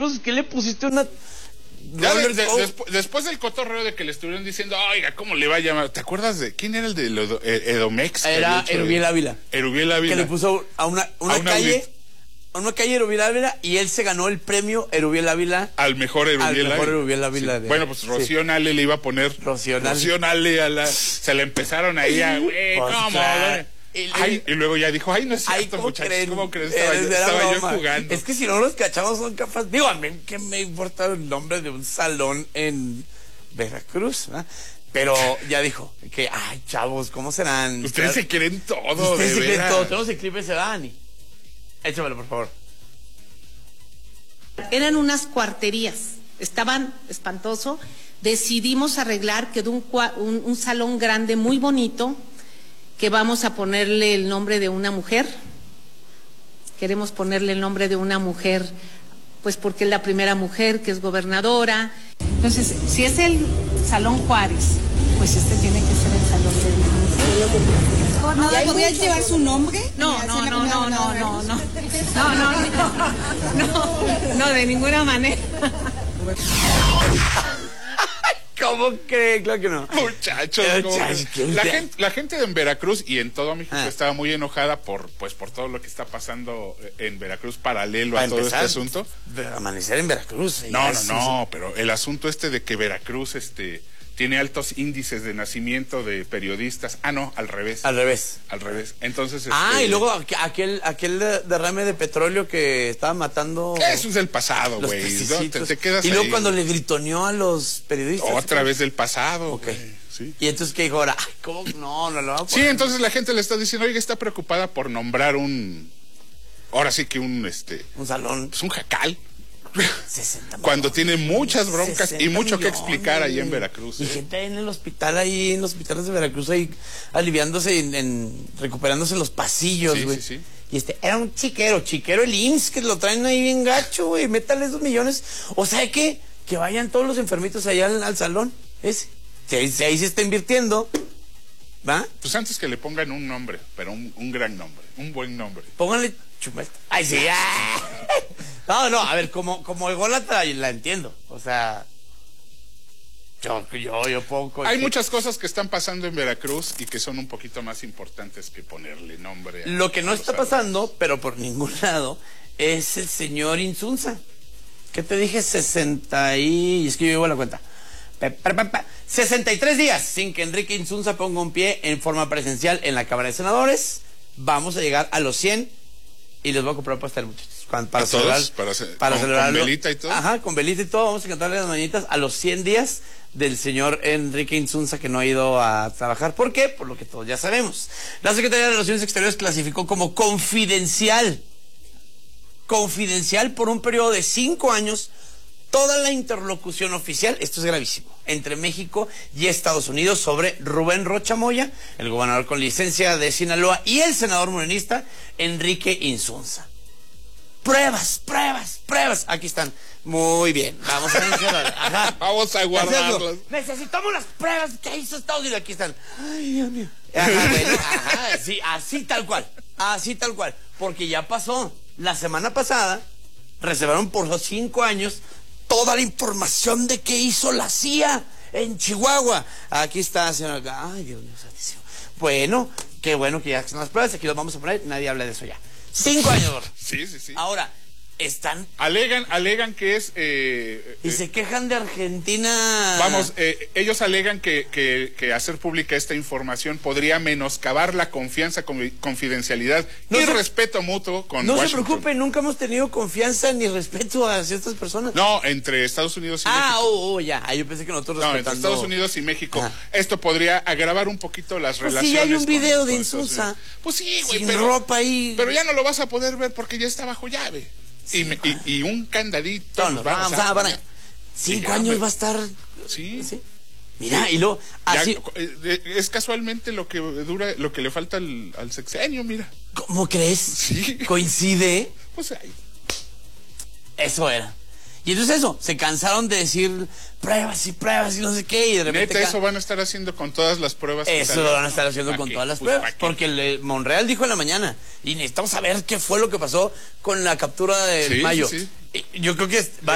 Carlos, ¿qué le pusiste una...? Después del cotorreo de que le estuvieron diciendo, oiga, ¿cómo le va a llamar? ¿Te acuerdas de quién era el de Edomex? Era Erubiel Ávila. Erubiel Ávila. Que le puso a una calle Erubiel Ávila, y él se ganó el premio Erubiel Ávila. Al mejor Erubiel Ávila. Sí. Bueno, pues Rocío Nale le iba a poner Rocío Nale se le empezaron ahí a, güey, ¿cómo? Claro. Y luego ya dijo, no es cierto, muchachos, ¿cómo crees? Estaba yo jugando. Es que si no los cachamos son capaces. Digo, a mí que me importa el nombre de un salón en Veracruz, ¿verdad? Pero ya dijo que, chavos, ¿cómo serán? Ustedes se creen todo, Ustedes se creen todo. Tenemos el clip ese, Dani. Échamelo, por favor. Eran unas cuarterías, estaban espantoso. Decidimos arreglar, quedó un salón grande, muy bonito, que vamos a ponerle el nombre de una mujer. Queremos ponerle el nombre de una mujer, pues porque es la primera mujer que es gobernadora. Entonces, si es el Salón Juárez, pues este tiene que ser el Salón de la Mujer. ¿Podrías llevar su nombre? No, de ninguna manera. ¿Cómo cree? Claro que no. Muchachos, la gente en Veracruz y en todo México estaba muy enojada por todo lo que está pasando en Veracruz paralelo a todo este asunto. Amanecer en Veracruz. No, pero el asunto de que Veracruz tiene altos índices de nacimiento de periodistas. No, al revés. Al revés. Entonces, y luego aquel derrame de petróleo que estaba matando. Eso es del pasado, güey. Te quedas y luego ahí. cuando le gritoneó a los periodistas. Otra vez del pasado. Ok. Sí. Y entonces, ¿qué dijo ahora? ¿Cómo? No lo vamos a poner. Sí, entonces la gente le está diciendo, oiga, está preocupada por nombrar ahora sí que un salón. Pues un jacal. 60 cuando tiene muchas broncas y mucho que explicar ahí en Veracruz. Y gente en el hospital, ahí en los hospitales de Veracruz, ahí aliviándose, recuperándose en los pasillos, güey. Sí. Y era un chiquero el IMSS, que lo traen ahí bien gacho, güey. Métale esos millones. O sea, que vayan todos los enfermitos allá al salón ese. Ahí se está invirtiendo, ¿va? Pues antes que le pongan un nombre, pero un gran nombre, un buen nombre. Pónganle Chumel. ¡Ay, sí! No, a ver, como ególatra la entiendo. O sea, yo poco. Hay muchas cosas que están pasando en Veracruz y que son un poquito más importantes que ponerle nombre. Lo que no está pasando, pero por ningún lado, es el señor Insunza. ¿Qué te dije? 60 y... Es que yo llevo la cuenta. 63 días sin que Enrique Insunza ponga un pie en forma presencial en la Cámara de Senadores. Vamos a llegar a los 100 y les voy a comprar pastel, muchachos. Para celebrar. ¿Con velita y todo? Ajá, con velita y todo. Vamos a cantarle las mañanitas a los 100 días del señor Enrique Insunza, que no ha ido a trabajar. ¿Por qué? Por lo que todos ya sabemos. La Secretaría de Relaciones Exteriores clasificó como confidencial por un periodo de 5 años toda la interlocución oficial, esto es gravísimo, entre México y Estados Unidos sobre Rubén Rocha Moya, el gobernador con licencia de Sinaloa, y el senador morenista Enrique Insunza. Pruebas. Aquí están. Muy bien. Vamos a mencionar. Ajá. Vamos a guardarlas. Necesitamos las pruebas que hizo Estados Unidos. Aquí están. Ay, Dios mío. Ajá, sí, así tal cual. Porque ya pasó. La semana pasada reservaron por los 5 años toda la información de qué hizo la CIA en Chihuahua. Aquí está, señor. Ay, Dios mío, santísimo. Bueno, qué bueno que ya están las pruebas. Aquí los vamos a poner. Nadie habla de eso ya. 5 años. Sí. Ahora, están... Alegan que es... y se quejan de Argentina. Vamos, ellos alegan que hacer pública esta información podría menoscabar la confianza, confidencialidad y respeto mutuo con Washington. No se preocupe, nunca hemos tenido confianza ni respeto hacia estas personas. No, entre Estados Unidos y México. Ya. Yo pensé que nosotros respetando... entre Estados Unidos y México. Esto podría agravar un poquito las relaciones. Sí, hay un video de Insunza. Pues sí, güey, pero ya no lo vas a poder ver porque ya está bajo llave. Y un candadito. Vamos a 5 años va a estar. Sí. Mira, y luego así. Es casualmente lo que le falta al sexenio, mira. ¿Cómo crees? Sí. ¿Coincide? Pues ahí. Eso era. Y entonces se cansaron de decir pruebas y no sé qué, y de repente... Neta, eso van a estar haciendo con todas las pruebas. Eso lo van a estar haciendo con todas las pruebas. Porque Monreal dijo en la mañana, y necesitamos saber qué fue lo que pasó con la captura del Mayo. Sí. Yo creo que